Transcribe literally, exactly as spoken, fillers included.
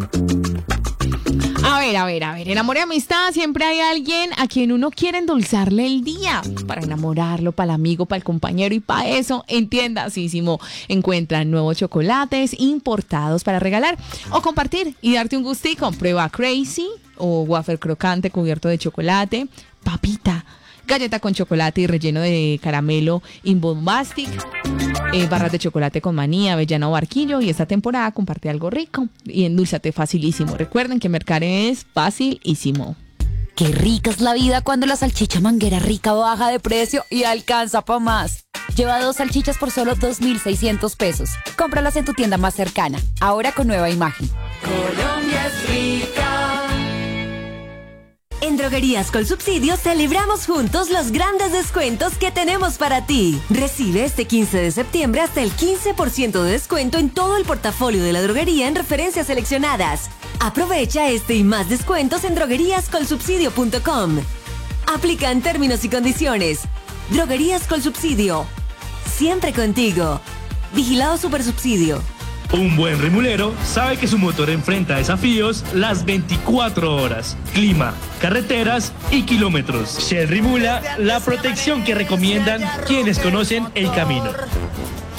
A ver, a ver, a ver, en Amor y Amistad siempre hay alguien a quien uno quiere endulzarle el día, para enamorarlo, para el amigo, para el compañero, y para eso, entienda, Sisimo, encuentran nuevos chocolates importados para regalar o compartir y darte un gustico. Prueba Crazy o wafer crocante cubierto de chocolate, papita, galleta con chocolate y relleno de caramelo in bombastic, eh, barras de chocolate con maní, avellana o barquillo. Y esta temporada comparte algo rico y endulzate facilísimo. Recuerden que mercar es facilísimo. Qué rica es la vida cuando la salchicha Manguera Rica baja de precio y alcanza pa' más. Lleva dos salchichas por solo dos mil seiscientos pesos. Cómpralas en tu tienda más cercana, ahora con nueva imagen. Colombia es rica. En Droguerías Colsubsidio celebramos juntos los grandes descuentos que tenemos para ti. Recibe este quince de septiembre hasta el quince por ciento de descuento en todo el portafolio de la droguería en referencias seleccionadas. Aprovecha este y más descuentos en droguerías colsubsidio punto com. Aplican términos y condiciones. Droguerías Colsubsidio. Siempre contigo. Vigilado Supersubsidio. Un buen rimulero sabe que su motor enfrenta desafíos las veinticuatro horas, clima, carreteras y kilómetros. Shell Rimula, la protección que recomiendan quienes conocen el camino.